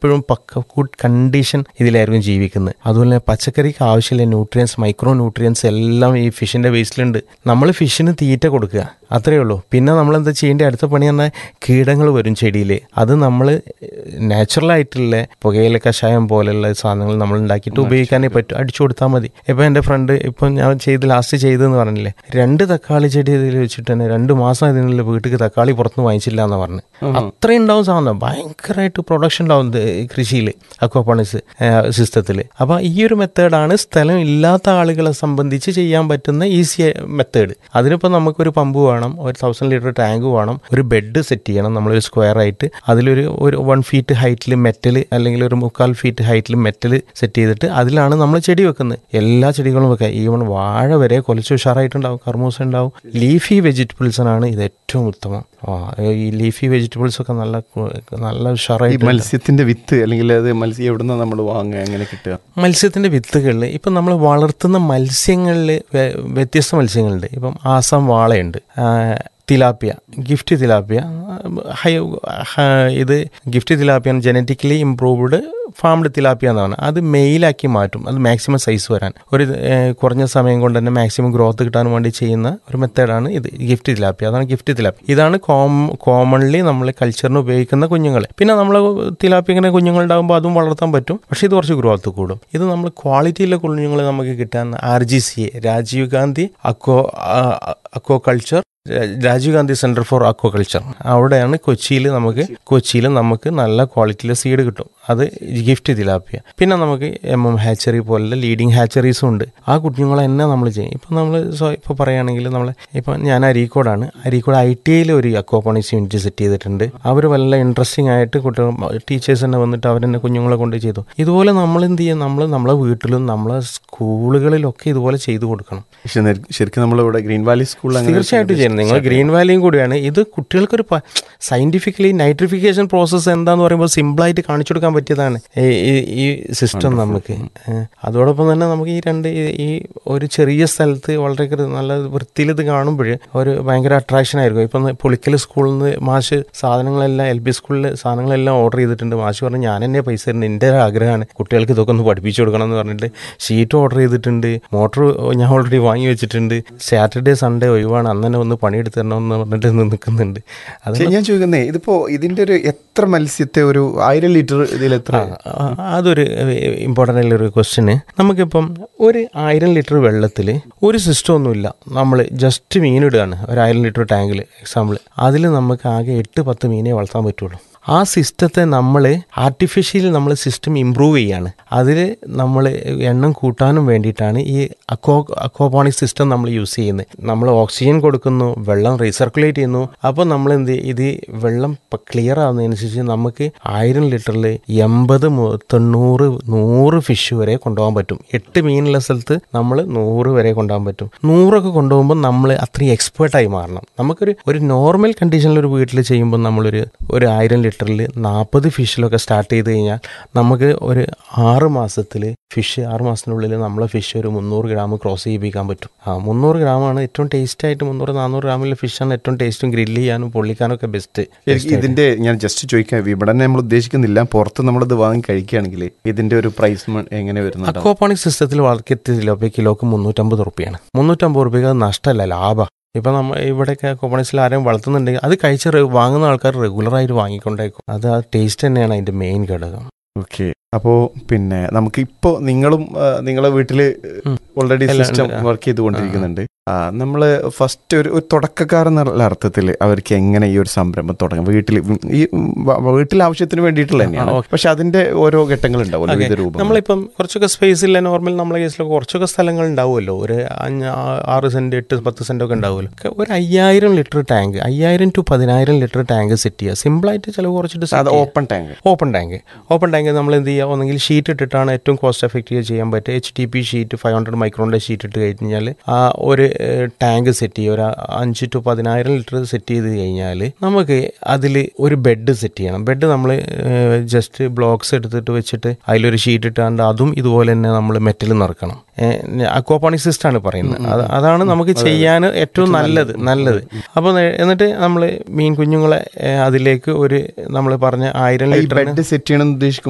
എപ്പോഴും good condition ഇതിലായിരിക്കും ജീവിക്കുന്നത്. അതുപോലെ പച്ചക്കറിക്ക് ആവശ്യമില്ല ന്യൂട്രിയൻസ്, മൈക്രോ ന്യൂട്രിയൻസ് എല്ലാം ഈ ഫിഷിൻ്റെ വേസ്റ്റിലുണ്ട്. നമ്മൾ ഫിഷിന് തീറ്റ കൊടുക്കുക, അത്രയേ ഉള്ളൂ. പിന്നെ നമ്മളെന്താ ചെയ്യേണ്ട അടുത്ത പണി പറഞ്ഞാൽ കീടങ്ങൾ വരും ചെടിയിൽ. അത് നമ്മൾ നാച്ചുറലായിട്ടുള്ള പുകയില കഷായം പോലെയുള്ള സാധനങ്ങൾ നമ്മൾ ഉണ്ടാക്കിയിട്ട് ഉപയോഗിക്കാനേ പറ്റും. അടിച്ചു കൊടുത്താൽ മതി. ഇപ്പം എൻ്റെ ഫ്രണ്ട് ഇപ്പം ഞാൻ ലാസ്റ്റ് ചെയ്തെന്ന് പറഞ്ഞില്ലേ, 2 തക്കാളി ചെടി ഇതിൽ വെച്ചിട്ട് തന്നെ 2 മാസം ഇതിനുള്ള വീട്ടിൽ തക്കാളി പുറത്തുനിന്ന് വാങ്ങിച്ചില്ല എന്ന് പറഞ്ഞ്. അത്രയും ഉണ്ടാവും സാധനം, ഭയങ്കരമായിട്ട് പ്രൊഡക്ഷൻ ഉണ്ടാവും കൃഷിയിൽ, അക്വാപോണിക്സ് സിസ്റ്റത്തിൽ. അപ്പോൾ ഈ ഒരു മെത്തേഡാണ് സ്ഥലം ഇല്ലാത്ത ആളുകളെ സംബന്ധിച്ച് ചെയ്യാൻ പറ്റുന്ന ഈസി മെത്തേഡ്. അതിനിപ്പോൾ നമുക്കൊരു പമ്പ് വേണം, ഒരു 1000 ലിറ്റർ ടാങ്ക് വേണം, ഒരു ബെഡ് സെറ്റ് ചെയ്യണം നമ്മളൊരു സ്ക്വയർ ആയിട്ട്. അതിലൊരു 1 ഫീറ്റ് ഹൈറ്റിൽ മെറ്റൽ അല്ലെങ്കിൽ ഒരു 3/4 ഫീറ്റ് ഹൈറ്റിൽ മെറ്റൽ സെറ്റ് ചെയ്തിട്ട് അതിലാണ് നമ്മൾ ചെടി വെക്കുന്നത്. എല്ലാ ചെടികളും വെക്കാം, ഈവൺ വാഴ വരെ കൊലച്ച് ഉഷാറായിട്ടുണ്ടാവും, കർമൂസ ഉണ്ടാവും. ലീഫി വെജിറ്റബിൾസിനാണ് ഇത് ഏറ്റവും ഉത്തമം. ഈ ലീഫി വെജിറ്റബിൾസ് ഒക്കെ നല്ല നല്ല ഉഷാറായിട്ട്. മത്സ്യത്തിന്റെ വിത്ത് അല്ലെങ്കിൽ അത് മത്സ്യം എവിടെ നിന്നാണ് നമ്മൾ വാങ്ങുക, എങ്ങനെ കിട്ടുക? മത്സ്യത്തിന്റെ വിത്തുകളിൽ ഇപ്പം നമ്മൾ വളർത്തുന്ന മത്സ്യങ്ങളിൽ വ്യത്യസ്ത മത്സ്യങ്ങളുണ്ട്. ഇപ്പം ആസാം വാളയുണ്ട്, തിലാപ്പിയ, ഗിഫ്റ്റ് തിലാപ്പിയ. ഇത് gift tilapia genetically improved farmed tilapia എന്നാണ്. അത് മെയിലാക്കി മാറ്റും, അത് മാക്സിമം സൈസ് വരാൻ ഒരു കുറഞ്ഞ സമയം കൊണ്ട് തന്നെ മാക്സിമം ഗ്രോത്ത് കിട്ടാൻ വേണ്ടി ചെയ്യുന്ന ഒരു മെത്തേഡാണ് ഇത് ഗിഫ്റ്റ് തിലാപ്പിയ. അതാണ് ഗിഫ്റ്റ് തിലാപ്പിയ. ഇതാണ് കോമൺലി നമ്മൾ കൾച്ചറിന് ഉപയോഗിക്കുന്ന കുഞ്ഞുങ്ങൾ. പിന്നെ നമ്മൾ തിലാപ്പിയ ഇങ്ങനെ കുഞ്ഞുങ്ങളുണ്ടാകുമ്പോൾ അതും വളർത്താൻ പറ്റും, പക്ഷേ ഇത് കുറച്ച് ഗ്രോത്ത് കൂടും. ഇത് നമ്മൾ ക്വാളിറ്റിയിലെ കുഞ്ഞുങ്ങൾ നമുക്ക് കിട്ടാൻ RGCA, Rajeev Gandhi അക്വോ culture, Rajeev Gandhi centre for aquaculture, അവിടെയാണ് കൊച്ചിയിൽ നമുക്ക് നല്ല ക്വാളിറ്റിയിലെ സീഡ് കിട്ടും. അത് ഗിഫ്റ്റ് തിലാപ്പിയ. പിന്നെ നമുക്ക് ഹാച്ചറി പോലുള്ള ലീഡിങ് ഹാച്ചറീസും ഉണ്ട്. ആ കുഞ്ഞുങ്ങളെ തന്നെ നമ്മൾ ചെയ്യും. ഇപ്പം നമ്മൾ ഇപ്പോൾ പറയുകയാണെങ്കിൽ ഇപ്പം ഞാൻ അരീക്കോട് ITIയിൽ ഒരു അക്വാപോണിക്സ് യൂണിറ്റ് സെറ്റ് ചെയ്തിട്ടുണ്ട്. അവർ വല്ല ഇൻട്രസ്റ്റിംഗ് ആയിട്ട് കുട്ടികൾ ടീച്ചേഴ്സ് തന്നെ വന്നിട്ട് അവരെന്നെ കുഞ്ഞുങ്ങളെ കൊണ്ട് ചെയ്തു. ഇതുപോലെ നമ്മൾ എന്ത് ചെയ്യും, നമ്മളെ വീട്ടിലും നമ്മളെ സ്കൂളുകളിലൊക്കെ ഇതുപോലെ ചെയ്തു കൊടുക്കണം. ശരിക്കും നമ്മളിവിടെ ഗ്രീൻ വാലി സ്കൂളിൽ തീർച്ചയായിട്ടും ചെയ്യുന്നത്. നിങ്ങൾ ഗ്രീൻ വാലിയും കൂടിയാണ്. ഇത് കുട്ടികൾക്കൊരു സയന്റിഫിക്കലി നൈട്രിഫിക്കേഷൻ പ്രോസസ്സ് എന്താന്ന് പറയുമ്പോൾ സിമ്പിളായിട്ട് കാണിച്ചു കൊടുക്കാൻ പറ്റിയതാണ് ഈ സിസ്റ്റം നമുക്ക്. അതോടൊപ്പം തന്നെ നമുക്ക് ഈ ഒരു ചെറിയ സ്ഥലത്ത് വളരെ നല്ല വൃത്തിയിൽ ഇത് കാണുമ്പോൾ ഒരു ഭയങ്കര അട്രാക്ഷൻ ആയിരിക്കും. ഇപ്പം പുളിക്കൽ സ്കൂളിൽ നിന്ന് മാഷ് സാധനങ്ങളെല്ലാം LP സ്കൂളിൽ സാധനങ്ങളെല്ലാം ഓർഡർ ചെയ്തിട്ടുണ്ട്. മാഷ് പറഞ്ഞു ഞാൻ തന്നെ പൈസ തരുന്നത്, എൻ്റെ ആഗ്രഹമാണ് കുട്ടികൾക്ക് ഇതൊക്കെ ഒന്ന് പഠിപ്പിച്ചു കൊടുക്കണം എന്ന് പറഞ്ഞിട്ട് ഷീറ്റ് ഓർഡർ ചെയ്തിട്ടുണ്ട്. മോട്ടർ ഞാൻ ഓൾറെഡി വാങ്ങി വെച്ചിട്ടുണ്ട്. സാറ്റർഡേ സൺഡേ ഒഴിവാണ്, അന്ന് തന്നെ ഒന്ന് പണിയെടുത്ത് തരണമെന്ന് പറഞ്ഞിട്ട് നിൽക്കുന്നുണ്ട്. അത് ഞാൻ ചോദിക്കുന്നത്, ഇതിപ്പോൾ ഇതിൻ്റെ ഒരു എത്ര മത്സ്യത്തെ ഒരു 1000 ലിറ്റർ ഇതിൽ എത്ര? അതൊരു ഇമ്പോർട്ടൻ്റ് ആയിട്ടുള്ളൊരു ക്വസ്റ്റ്യന്. നമുക്കിപ്പം ഒരു 1000 ലിറ്റർ വെള്ളത്തിൽ ഒരു സിസ്റ്റം ഒന്നുമില്ല, നമ്മൾ ജസ്റ്റ് മീനിടുകയാണ് ഒരു 1000 ലിറ്റർ ടാങ്കിൽ എക്സാമ്പിൾ. അതിൽ നമുക്ക് ആകെ 8-10 മീനെ വളർത്താൻ പറ്റുള്ളൂ. ആ സിസ്റ്റത്തെ നമ്മൾ ആർട്ടിഫിഷ്യലി നമ്മൾ സിസ്റ്റം ഇമ്പ്രൂവ് ചെയ്യാണ്. അതിൽ നമ്മൾ എണ്ണം കൂട്ടാനും വേണ്ടിയിട്ടാണ് ഈ അക്വാപോണിക് സിസ്റ്റം നമ്മൾ യൂസ് ചെയ്യുന്നത്. നമ്മൾ ഓക്സിജൻ കൊടുക്കുന്നു, വെള്ളം റീസർക്കുലേറ്റ് ചെയ്യുന്നു. അപ്പോൾ നമ്മൾ എന്ത് ഇത് വെള്ളം ക്ലിയർ ആവുന്നതിനനുസരിച്ച് നമുക്ക് 1000 ലിറ്ററിൽ 80, 90, 100 ഫിഷ് വരെ കൊണ്ടുപോകാൻ പറ്റും. 8 മീനുള്ള സ്ഥലത്ത് നമ്മൾ 100 വരെ കൊണ്ടുപോകാൻ പറ്റും. 100 കൊണ്ടുപോകുമ്പോൾ നമ്മൾ അത്രയും എക്സ്പേർട്ടായി മാറണം. നമുക്കൊരു നോർമൽ കണ്ടീഷനിൽ ഒരു വീട്ടിൽ ചെയ്യുമ്പോൾ നമ്മളൊരു 1000 ലിറ്ററിൽ 40 ഫിഷിലൊക്കെ സ്റ്റാർട്ട് ചെയ്ത് കഴിഞ്ഞാൽ നമുക്ക് ഒരു 6 മാസത്തിൽ 6 മാസത്തിനുള്ളിൽ നമ്മളെ ഫിഷ് ഒരു 300 ഗ്രാം ക്രോസ് ചെയ്യിപ്പിക്കാൻ പറ്റും. 300 ഗ്രാമാണ് ഏറ്റവും ടേസ്റ്റ് ആയിട്ട്. 300-400 ഗ്രാമിലെ ഫിഷാണ് ഏറ്റവും ടേസ്റ്റും ഗ്രില്ല് ചെയ്യാനും പൊള്ളിക്കാനും ഒക്കെ ബെസ്റ്റ്. ഇതിന്റെ ഞാൻ ജസ്റ്റ് ചോദിക്കാം, വിപണനം നമ്മൾ ഉദ്ദേശിക്കുന്നില്ല, പുറത്ത് നമ്മളിത് വാങ്ങി കഴിക്കുകയാണെങ്കിൽ ഇതിന്റെ ഒരു പ്രൈസ് എങ്ങനെ വരുന്നത്? അക്വാപോണിക് സിസ്റ്റത്തിൽ വളർത്തിയ കിലോക്ക് 350 റുപ്യാണ്. 350 റുപ്യക്ക് നഷ്ടമല്ല, ലാഭം. ഇപ്പം നമ്മൾ ഇവിടെയൊക്കെ അക്വാപോണിക്സിൽ ആരെയും വളർത്തുന്നുണ്ടെങ്കിൽ അത് കഴിച്ച് വാങ്ങുന്ന ആൾക്കാർ റെഗുലറായിട്ട് വാങ്ങിക്കൊണ്ടേക്കും. അത് ആ ടേസ്റ്റ് തന്നെയാണ് അതിൻ്റെ മെയിൻ ഘടകം. ഓക്കെ. അപ്പോൾ പിന്നെ നമുക്ക് ഇപ്പോൾ നിങ്ങളും നിങ്ങളെ വീട്ടിൽ ഓൾറെഡി സിസ്റ്റം വർക്ക് ചെയ്തുകൊണ്ടിരിക്കുന്നുണ്ട്. നമ്മൾ ഫസ്റ്റ് ഒരു തുടക്കക്കാരെന്നുള്ള അർത്ഥത്തിൽ അവർക്ക് എങ്ങനെ ഈ ഒരു സംരംഭം തുടങ്ങാം? വീട്ടിൽ ആവശ്യത്തിന് വേണ്ടിയിട്ടുള്ള തന്നെയാണ്, പക്ഷെ അതിന്റെ ഓരോ ഘട്ടങ്ങൾ ഉണ്ടാവുമല്ലോ. നമ്മളിപ്പം കുറച്ചൊക്കെ സ്പേസ് ഇല്ല, നോർമൽ നമ്മളെ കേസിലൊക്കെ കുറച്ചൊക്കെ സ്ഥലങ്ങൾ ഉണ്ടാവുമല്ലോ. ഒരു 6 സെന്റ് 8-10 സെന്റ് ഒക്കെ ഉണ്ടാവുമല്ലോ. ഒരു 5000 litre tank, 5000 to 10000 litre tank set ചെയ്യുക. സിമ്പിളായിട്ട് ചിലവ് കുറച്ചിട്ട് ഓപ്പൺ ടാങ്ക് നമ്മൾ എന്ത് ചെയ്യുക, ഒന്നെങ്കിൽ ഷീറ്റ് ഇട്ടിട്ടാണ് ഏറ്റവും കോസ്റ്റ് എഫക്റ്റീവ് ചെയ്യാൻ പറ്റുക. HDP ഷീറ്റ് 500 മൈക്രോണിന്റെ ഷീറ്റ് ഇട്ട് കഴിഞ്ഞാൽ ഒരു ടാങ്ക് സെറ്റ് ചെയ്യുക. ഒരു 5 to 10000 ലിറ്റർ സെറ്റ് ചെയ്ത് കഴിഞ്ഞാൽ നമുക്ക് അതിൽ ഒരു ബെഡ് സെറ്റ് ചെയ്യണം. ബെഡ് നമ്മൾ ജസ്റ്റ് ബ്ലോക്സ് എടുത്തിട്ട് വെച്ചിട്ട് അതിലൊരു ഷീറ്റ് ഇട്ടാണ്ട് അതും ഇതുപോലെ തന്നെ നമ്മൾ മെറ്റൽ നിറക്കണം. അക്വാപോണിക് സിസ്റ്റം ആണ് പറയുന്നത്. അതാണ് നമുക്ക് ചെയ്യാൻ ഏറ്റവും നല്ലത്. അപ്പോൾ എന്നിട്ട് നമ്മൾ മീൻ കുഞ്ഞുങ്ങളെ അതിലേക്ക് ഒരു നമ്മൾ പറഞ്ഞ 1000 ലിറ്റർ സെറ്റ് ചെയ്യണം